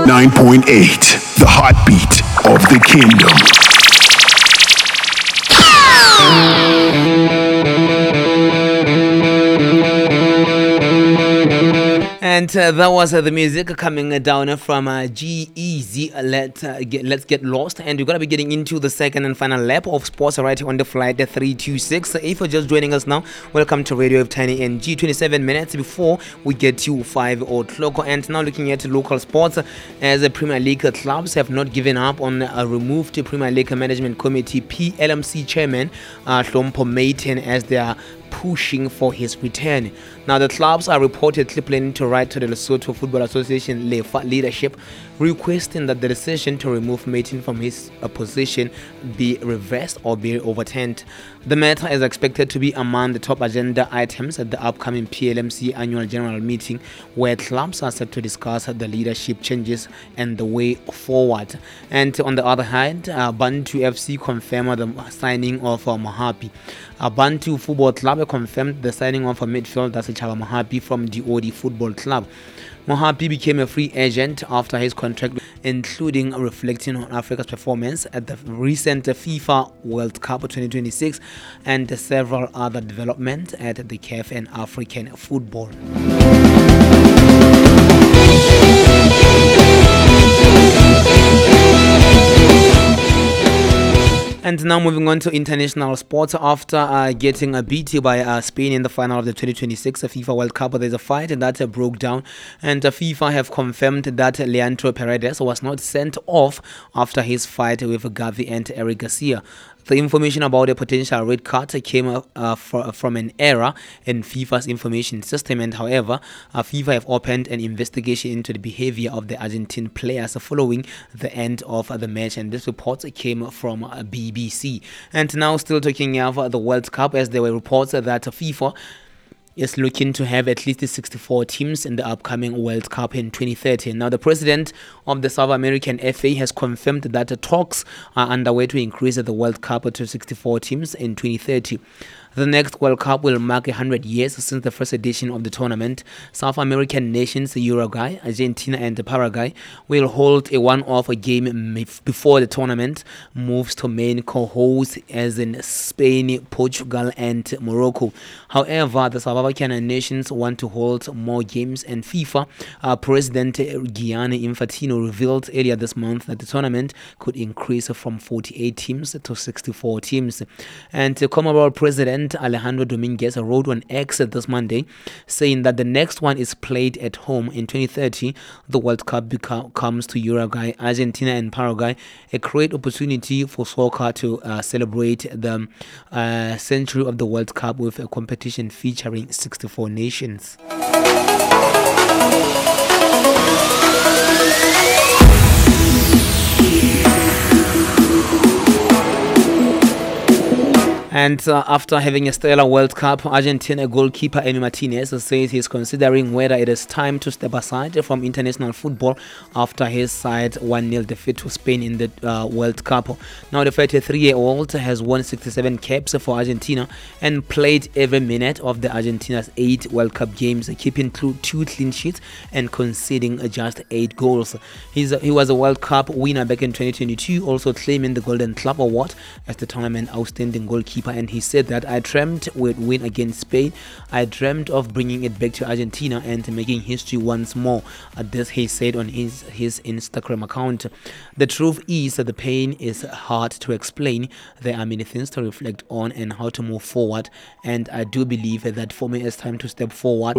89.8, the heartbeat of the kingdom. And that was the music coming down from G-Eazy. Let's get lost. And we're going to be getting into the second and final lap of sports right here on the flight 326. If you're just joining us now, welcome to Radio of Tiny NG. 27 minutes before we get to 5 o'clock. And now looking at local sports, as the Premier League clubs have not given up on a removed Premier League Management Committee PLMC chairman Hlompo Mayton as they are pushing for his return. Now, the clubs are reportedly planning to write to the Lesotho Football Association leadership requesting that the decision to remove Mayton from his position be reversed or be overturned. The matter is expected to be among the top agenda items at the upcoming PLMC annual general meeting, where clubs are set to discuss the leadership changes and the way forward. And on the other hand, Bantu FC confirmed the signing of Mohapi. Bantu Football Club confirmed the signing of a midfielder Sechaba Mohapi from the DOD Football Club. Mohapi became a free agent after his contract, including reflecting on Africa's performance at the recent FIFA World Cup 2026 and several other developments at the CAF and African football. And now moving on to international sports. After getting beat by Spain in the final of the 2026 FIFA World Cup, there's a fight that broke down, and FIFA have confirmed that Leandro Paredes was not sent off after his fight with Gavi and Eric Garcia. The information about a potential red card came from an error in FIFA's information system, and however, FIFA have opened an investigation into the behavior of the Argentine players following the end of the match, and this report came from BBC. And now still talking about the World Cup, as there were reports that FIFA is looking to have at least 64 teams in the upcoming World Cup in 2030. Now, the president of the South American FA has confirmed that the talks are underway to increase the World Cup to 64 teams in 2030. The next World Cup will mark 100 years since the first edition of the tournament. South American nations Uruguay, Argentina and Paraguay will hold a one-off game before the tournament moves to main co-hosts as in Spain, Portugal and Morocco. However, the South African nations want to hold more games, and FIFA President Gianni Infantino revealed earlier this month that the tournament could increase from 48 teams to 64 teams. And CONMEBOL President Alejandro Dominguez wrote on X this Monday, saying that the next one is played at home in 2030. The World Cup comes to Uruguay, Argentina and Paraguay, a great opportunity for soccer to celebrate the century of the World Cup with a competition featuring 64 nations. And after having a stellar World Cup, Argentina goalkeeper Emi Martinez says he's considering whether it is time to step aside from international football after his side 1-0 defeat to Spain in the World Cup. Now, the 33-year-old has won 67 caps for Argentina and played every minute of the Argentina's 8 World Cup games, keeping 2 clean sheets and conceding just 8 goals. He was a World Cup winner back in 2022, also claiming the Golden Club Award as the tournament outstanding goalkeeper. And he said that I dreamt we'd win against Spain. I dreamt of bringing it back to Argentina and making history once more. This he said on his Instagram account. The truth is that the pain is hard to explain. There are many things to reflect on and how to move forward. And I do believe that for me it's time to step forward.